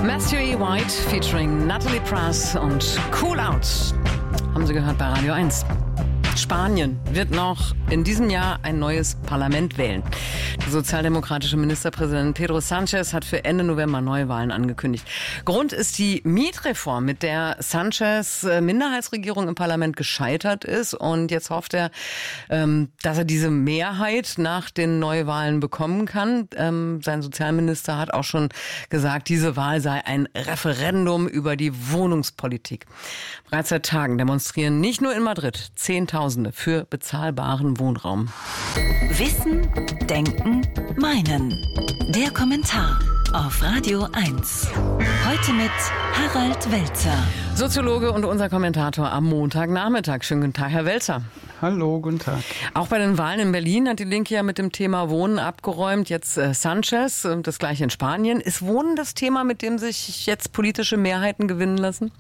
Matthew E. White featuring Natalie Prass und Cool Out. Haben Sie gehört bei Radio 1. Spanien wird noch in diesem Jahr ein neues Parlament wählen. Der sozialdemokratische Ministerpräsident Pedro Sánchez hat für Ende November Neuwahlen angekündigt. Grund ist die Mietreform, mit der Sánchez Minderheitsregierung im Parlament gescheitert ist. Und jetzt hofft er, dass er diese Mehrheit nach den Neuwahlen bekommen kann. Sein Sozialminister hat auch schon gesagt, diese Wahl sei ein Referendum über die Wohnungspolitik. Bereits seit Tagen demonstrieren nicht nur in Madrid Zehntausende für bezahlbaren Wohnraum. Wissen, Denken, Meinen. Der Kommentar auf Radio 1. Heute mit Harald Welzer. Soziologe und unser Kommentator am Montagnachmittag. Schönen guten Tag, Herr Welzer. Hallo, guten Tag. Auch bei den Wahlen in Berlin hat die Linke ja mit dem Thema Wohnen abgeräumt. Jetzt Sánchez, das gleiche in Spanien. Ist Wohnen das Thema, mit dem sich jetzt politische Mehrheiten gewinnen lassen?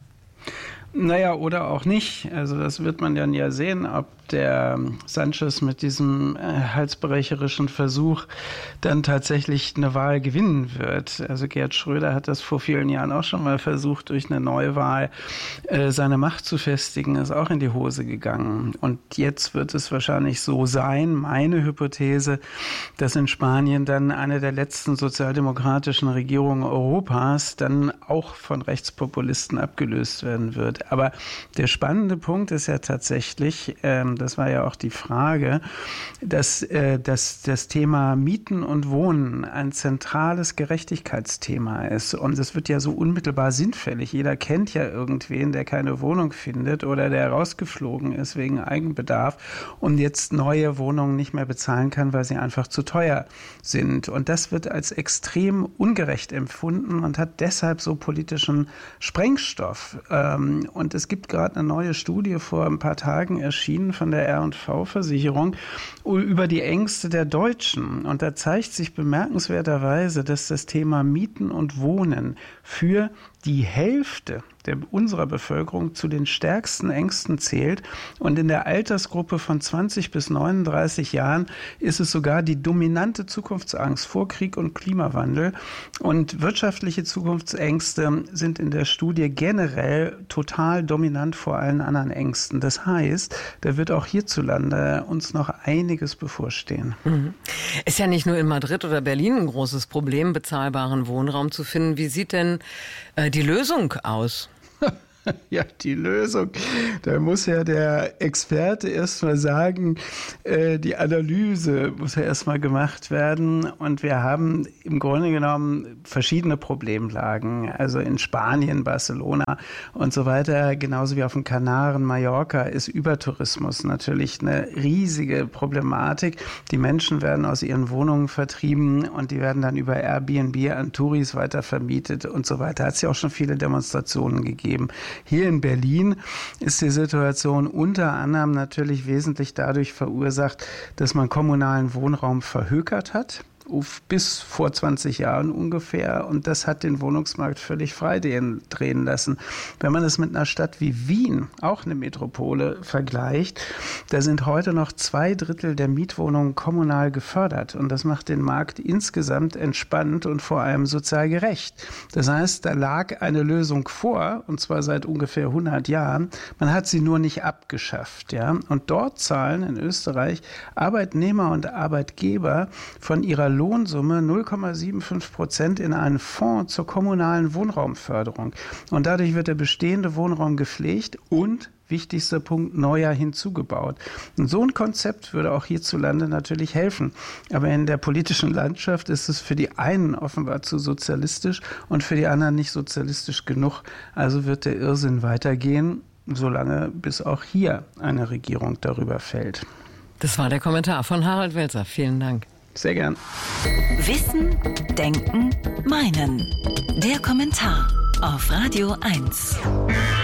Naja, oder auch nicht. Also das wird man dann ja sehen, ob der Sánchez mit diesem halsbrecherischen Versuch dann tatsächlich eine Wahl gewinnen wird. Also Gerhard Schröder hat das vor vielen Jahren auch schon mal versucht, durch eine Neuwahl seine Macht zu festigen, ist auch in die Hose gegangen. Und jetzt wird es wahrscheinlich so sein, meine Hypothese, dass in Spanien dann eine der letzten sozialdemokratischen Regierungen Europas dann auch von Rechtspopulisten abgelöst werden wird. Aber der spannende Punkt ist ja tatsächlich, das war ja auch die Frage, dass das Thema Mieten und Wohnen ein zentrales Gerechtigkeitsthema ist. Und es wird ja so unmittelbar sinnfällig. Jeder kennt ja irgendwen, der keine Wohnung findet oder der rausgeflogen ist wegen Eigenbedarf und jetzt neue Wohnungen nicht mehr bezahlen kann, weil sie einfach zu teuer sind. Und das wird als extrem ungerecht empfunden und hat deshalb so politischen Sprengstoff. Und es gibt gerade eine neue Studie vor ein paar Tagen erschienen von der R&V-Versicherung über die Ängste der Deutschen. Und da zeigt sich bemerkenswerterweise, dass das Thema Mieten und Wohnen für die Hälfte unserer Bevölkerung zu den stärksten Ängsten zählt. Und in der Altersgruppe von 20 bis 39 Jahren ist es sogar die dominante Zukunftsangst vor Krieg und Klimawandel. Und wirtschaftliche Zukunftsängste sind in der Studie generell total dominant vor allen anderen Ängsten. Das heißt, da wird auch hierzulande uns noch einiges bevorstehen. Ist ja nicht nur in Madrid oder Berlin ein großes Problem, bezahlbaren Wohnraum zu finden. Wie sieht denn die Lösung aus? Ja, die Lösung. Da muss ja der Experte erst mal sagen, die Analyse muss ja erst mal gemacht werden. Und wir haben im Grunde genommen verschiedene Problemlagen. Also in Spanien, Barcelona und so weiter, genauso wie auf den Kanaren, Mallorca, ist Übertourismus natürlich eine riesige Problematik. Die Menschen werden aus ihren Wohnungen vertrieben und die werden dann über Airbnb an Touris weitervermietet und so weiter. Hat es ja auch schon viele Demonstrationen gegeben. Hier in Berlin ist die Situation unter anderem natürlich wesentlich dadurch verursacht, dass man kommunalen Wohnraum verhökert hat. Bis vor 20 Jahren ungefähr. Und das hat den Wohnungsmarkt völlig frei drehen lassen. Wenn man es mit einer Stadt wie Wien, auch eine Metropole, vergleicht, da sind heute noch 2/3 der Mietwohnungen kommunal gefördert. Und das macht den Markt insgesamt entspannt und vor allem sozial gerecht. Das heißt, da lag eine Lösung vor, und zwar seit ungefähr 100 Jahren. Man hat sie nur nicht abgeschafft. Ja? Und dort zahlen in Österreich Arbeitnehmer und Arbeitgeber von ihrer Lohnsumme 0,75% in einen Fonds zur kommunalen Wohnraumförderung. Und dadurch wird der bestehende Wohnraum gepflegt und, wichtigster Punkt, neuer hinzugebaut. Und so ein Konzept würde auch hierzulande natürlich helfen. Aber in der politischen Landschaft ist es für die einen offenbar zu sozialistisch und für die anderen nicht sozialistisch genug. Also wird der Irrsinn weitergehen, solange bis auch hier eine Regierung darüber fällt. Das war der Kommentar von Harald Welzer. Vielen Dank. Sehr gern. Wissen, Denken, Meinen. Der Kommentar auf Radio 1.